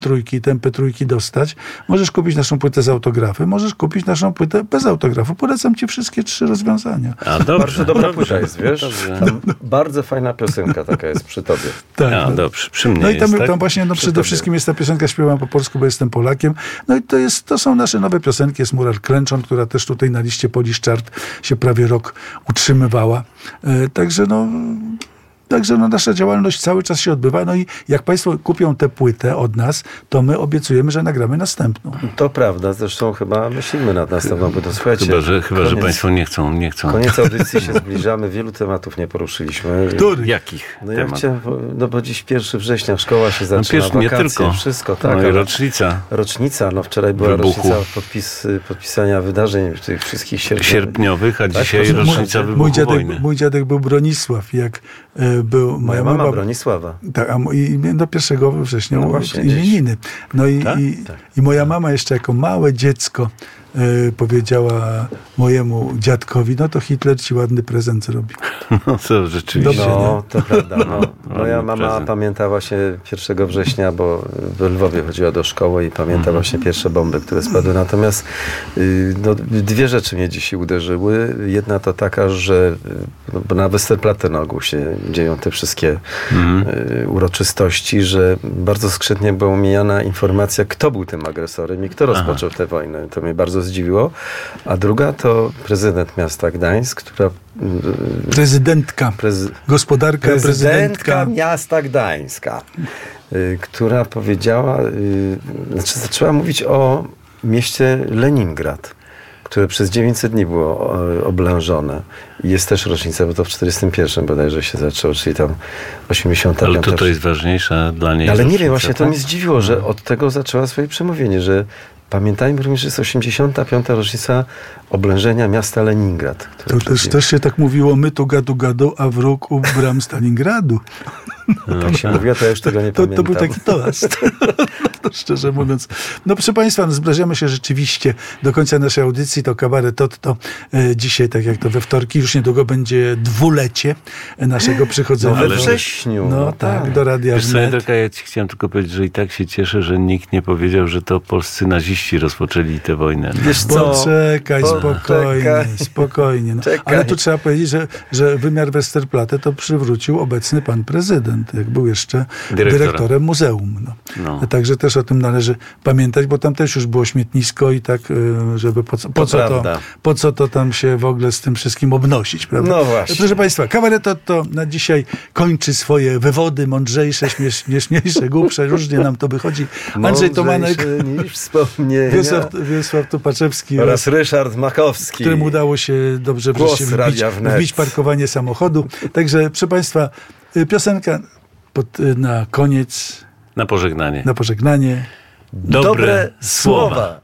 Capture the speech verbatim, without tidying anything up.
trójki, tempy trójki dostać, możesz kupić naszą płytę z autografem, możesz kupić naszą płytę bez autografu. Polecam ci wszystkie trzy rozwiązania. A, dobrze, bardzo dobra dobrze. płyta jest, wiesz? Tam bardzo fajna piosenka taka jest przy tobie. Tak, A, no. dobrze, przy mnie No i tam, jest, tak? tam właśnie no, przede tobie. wszystkim jest ta piosenka, śpiewam po polsku, bo jestem Polakiem. No i to, jest, to są nasze nowe piosenki. Jest Mural Klęczon, która też tutaj na liście Polish Chart się prawie rok utrzymywała. E, także no... Także no, nasza działalność cały czas się odbywa. No i jak państwo kupią tę płytę od nas, to my obiecujemy, że nagramy następną. To prawda, zresztą chyba myślimy nad następną płytą. Słuchajcie, Chyba, że, chyba, że koniec- państwo nie chcą, nie chcą. Koniec audycji się zbliżamy, wielu tematów nie poruszyliśmy. Który? Jakich No ja tematów? chciałem, no bo dziś pierwszych września szkoła się zaczyna, pierwszy- nie wakacje, tylko. wszystko, tak. No i ale rocznica. rocznica, no wczoraj była Wybuchu. rocznica podpis, podpisania wydarzeń tych wszystkich sierpniowych. Sierpniowych, a Tak, dzisiaj proszę, rocznica mój- wybuchu Mój dziadek, wojny. mój dziadek był Bronisław, jak e, był Moja mama Bronisława. Tak, a mo- i do pierwszego września No no właśnie, imieniny. No i, Tak? i, Tak. i moja mama jeszcze jako małe dziecko e, powiedziała mojemu dziadkowi, no to Hitler ci ładny prezent zrobi. No to rzeczywiście. Dobrze, No, to prawda. No. Moja Ładny mama prezent. pamięta właśnie pierwszego września, bo w Lwowie chodziła do szkoły i pamięta Mhm. właśnie pierwsze bomby, które spadły. Natomiast y, no, dwie rzeczy mnie dzisiaj uderzyły. Jedna to taka, że y, no, bo na Westerplatte na ogół się dzieją te wszystkie Mhm. y, uroczystości, że bardzo skrzętnie była omijana informacja, kto był tym agresorem i kto rozpoczął tę wojnę. To mnie bardzo zdziwiło. A druga to prezydent miasta Gdańsk, która y, Prezydentka, Prezy- gospodarka, prezydentka prezydentka. miasta Gdańska, y, która powiedziała, y, znaczy zaczęła mówić o mieście Leningrad, które przez dziewięćset dni było y, oblężone. I jest też rocznica, bo to w czterdziestym pierwszym bodajże się zaczęło, czyli tam osiemdziesiąta piąta. Ale to, to jest ważniejsza dla niej Ale nie rocznica, wiem, właśnie to tak? mnie zdziwiło, że od tego zaczęła swoje przemówienie, że pamiętajmy również, że jest osiemdziesiąta piąta rocznica oblężenia miasta Leningrad. które To też, przez- też się tak mówiło, my tu gadu gadu, a wróg u bram Stalingradu. Tak się mówiło, to ja już tego nie To, to pamiętam. był taki toast. No, szczerze mówiąc. No proszę państwa, no, zbliżamy się rzeczywiście do końca naszej audycji. To Kabaret Totto. E, dzisiaj, tak jak to we wtorki, już niedługo będzie dwulecie naszego przychodzenia. No we do- wrześniu. No, No tak, tak. do Radia Wiesz co, Wnet. Edeka, ja ci chciałem tylko powiedzieć, że i tak się cieszę, że nikt nie powiedział, że to polscy naziści rozpoczęli tę wojnę. Wiesz co? Poczekaj, Poczekaj. spokojnie, spokojnie. No. Czekaj. Ale tu trzeba powiedzieć, że, że wymiar Westerplatte to przywrócił obecny pan prezydent, jak był jeszcze Dyrektorem. dyrektorem muzeum. No. No. Także też o tym należy pamiętać, bo tam też już było śmietnisko i tak, y, żeby po co, po To co, to, prawda. po co to tam się w ogóle z tym wszystkim obnosić, prawda? No właśnie. Proszę państwa, Kabaret Totto na dzisiaj kończy swoje wywody, mądrzejsze, śmiesz, śmieszniejsze, głupsze, różnie nam to wychodzi. Andrzej Tomanek, Mądrzejszy niż wspomnienia. Wiesław, Wiesław Tupaczewski Oraz Ryszard Makowski. któremu udało się dobrze Głos wreszcie wbić, Radia Wnet. wbić parkowanie samochodu. Także, proszę państwa, y, piosenka pod, y, na koniec, Na pożegnanie. na pożegnanie. Dobre, Dobre słowa. słowa.